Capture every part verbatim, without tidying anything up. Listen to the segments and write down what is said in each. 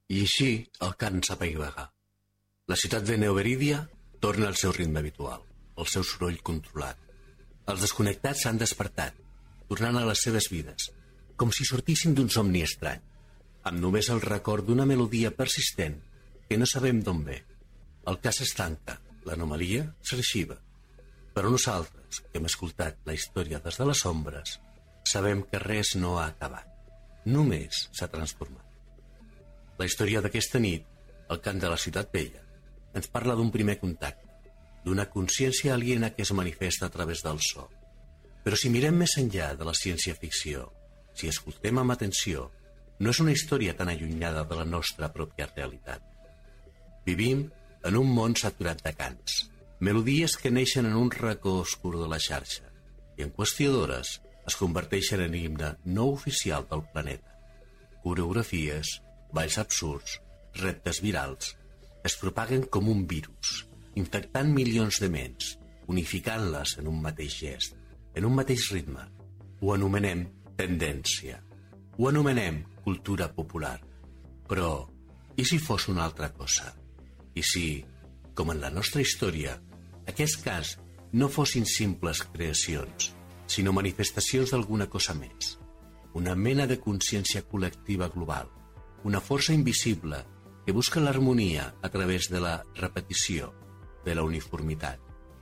I així el cant s'apaivaga. La ciutat de Neoberídia torna al seu ritme habitual, al seu soroll controlat. Els desconnectats s'han despertat, tornant a les seves vides, com si sortissin d'un somni estrany, amb només el record d'una melodia persistent que no sabem d'on ve. El cas es tanca, l'anomalia s'arxiva. Però nosaltres, que hem escoltat la història des de les ombres, sabem que res no ha acabat. Només s'ha transformat. La història d'aquesta nit, el cant de la ciutat vella, ens parla d'un primer contacte, d'una consciència aliena que es manifesta a través del so. Però si mirem més enllà de la ciència-ficció, si escoltem amb atenció, no és una història tan allunyada de la nostra pròpia realitat. Vivim en un món saturat de cants, melodies que neixen en un racó oscur de la xarxa i en qüestió d'hores es converteixen en himne no oficial del planeta. Coreografies, balls absurds, reptes virals, es propaguen com un virus, infectant milions de ments, unificant-les en un mateix gest, en un mateix ritme. Ho anomenem tendència. Ho anomenem cultura popular. Però, i si fos una altra cosa? I si, com en la nostra història, aquests cants no fossin simples creacions, sinó manifestacions d'alguna cosa més, una mena de consciència col·lectiva global, una força invisible que busca l'harmonia a través de la repetició, de la uniformitat.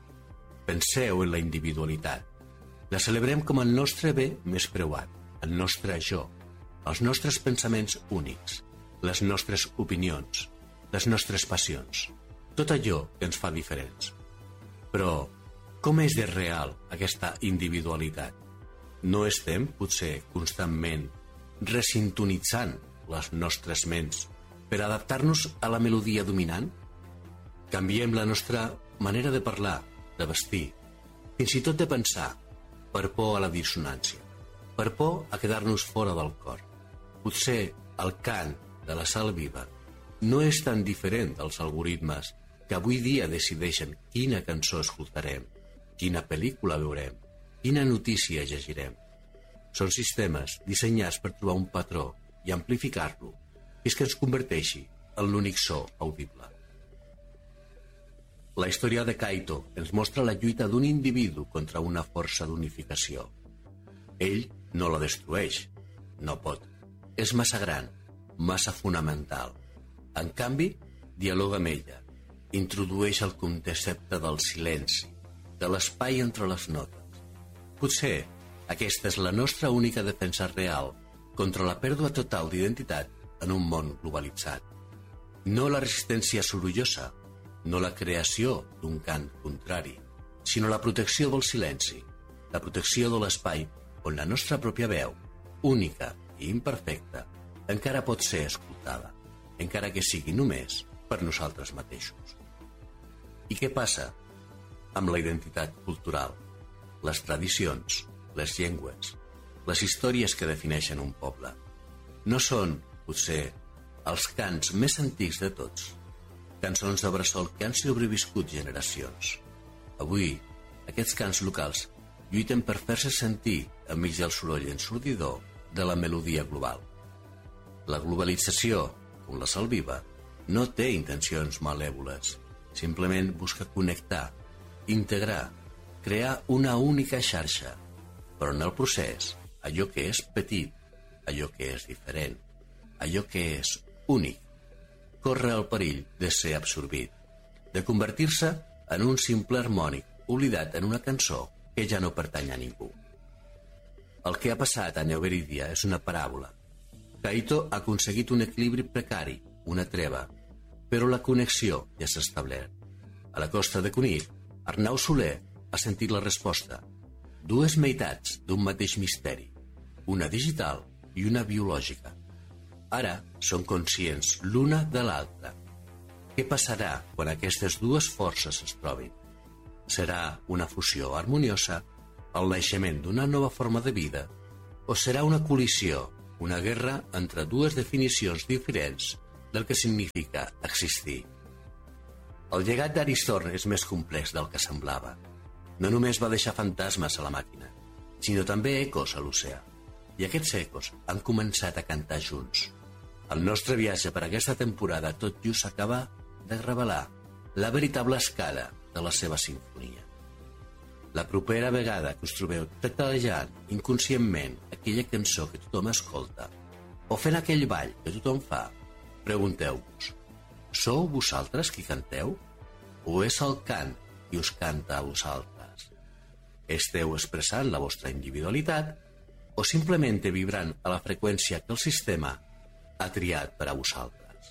Penseu en la individualitat. La celebrem com el nostre bé més preuat, el nostre jo, els nostres pensaments únics, les nostres opinions, les nostres passions, tot allò que ens fa diferents. Però, com és de real aquesta individualitat? No estem, potser, constantment resintonitzant les nostres ments per adaptar-nos a la melodia dominant? Canviem la nostra manera de parlar, de vestir, fins i tot de pensar, per por a la dissonància, per por a quedar-nos fora del cor. Potser el cant de la sal viva no és tan diferent dels algoritmes que avui dia decideixen quina cançó escoltarem, quina pel·lícula veurem, quina notícia llegirem. Són sistemes dissenyats per trobar un patró i amplificar-lo fins que ens converteixi en l'únic so audible. La història de Kaito ens mostra la lluita d'un individu contra una força d'unificació. Ell no la destrueix, no pot. És massa gran, massa fonamental. En canvi, dialoga amb ella, introdueix el concepte del silenci, de l'espai entre les notes. Potser aquesta és la nostra única defensa real contra la pèrdua total d'identitat en un món globalitzat. No la resistència sorollosa, no la creació d'un cant contrari, sinó la protecció del silenci, la protecció de l'espai on la nostra pròpia veu, única i imperfecta, encara pot ser escoltada, encara que sigui només per nosaltres mateixos. I què passa amb la identitat cultural, les tradicions, les llengües, les històries que defineixen un poble? No són, potser, els cants més antics de tots, cançons de bressol que han sobreviscut generacions. Avui, aquests cants locals lluiten per fer-se sentir enmig del soroll ensordidor de la melodia global. La globalització, com la sal viva, no té intencions malèvoles, simplement busca connectar, integrar, crear una única xarxa, però en el procés, allò que és petit, allò que és diferent, allò que és únic, corre el perill de ser absorbit, de convertir-se en un simple harmònic oblidat en una cançó que ja no pertany a ningú. El que ha passat a Neoberídia és una paràbola. Kaito ha aconseguit un equilibri precari, una treva, però la connexió ja s'ha establert. A la costa de Cunit, Arnau Soler ha sentit la resposta. Dues meitats d'un mateix misteri, una digital i una biològica. Ara són conscients l'una de l'altra. Què passarà quan aquestes dues forces es trobin? Serà una fusió harmoniosa, el naixement d'una nova forma de vida, o serà una col·lisió, una guerra entre dues definicions diferents del que significa existir? El llegat d'Aristorn és més complex del que semblava. No només va deixar fantasmes a la màquina, sinó també ecos a l'oceà. I aquests ecos han començat a cantar junts. El nostre viatge per aquesta temporada tot just s'acaba de revelar la veritable escala de la seva sinfonia. La propera vegada que us trobeu teclejant inconscientment aquella cançó que tothom escolta o fent aquell ball que tothom fa, pregunteu-vos: sou vosaltres qui canteu? O és el cant qui us canta a vosaltres? Esteu expressant la vostra individualitat o simplement vibrant a la freqüència que el sistema ha triat per a vosaltres?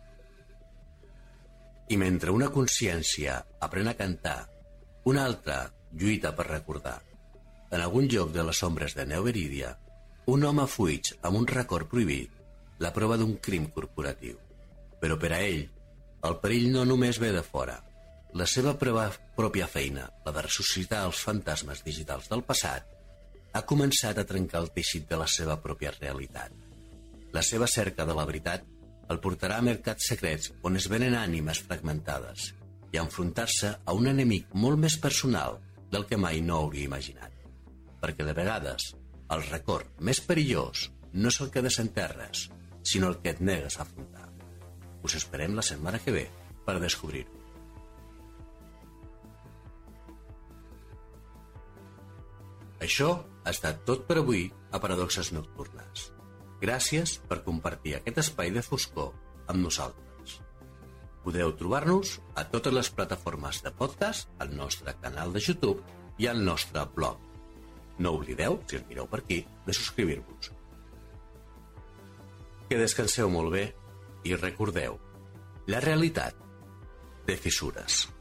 I mentre una consciència aprèn a cantar, una altra lluita per recordar. En algun lloc de les ombres de Neoverídia, un home fuig amb un record prohibit la prova d'un crim corporatiu. Però per a ell, el perill no només ve de fora. La seva prova, pròpia feina, la de ressuscitar els fantasmes digitals del passat, ha començat a trencar el teixit de la seva pròpia realitat. La seva cerca de la veritat el portarà a mercats secrets on es venen ànimes fragmentades i a enfrontar-se a un enemic molt més personal del que mai no hauria imaginat. Perquè de vegades el record més perillós no és el que desenterres, sinó el que et negues a afrontar. Us esperem la setmana que ve per descobrir-ho. Això ha estat tot per avui a Paradoxes Nocturnes. Gràcies per compartir aquest espai de foscor amb nosaltres. Podeu trobar-nos a totes les plataformes de podcast, al nostre canal de YouTube i al nostre blog. No oblideu, si ens mireu per aquí, de subscriure-vos. Que descanseu molt bé i recordeu, la realitat té fissures.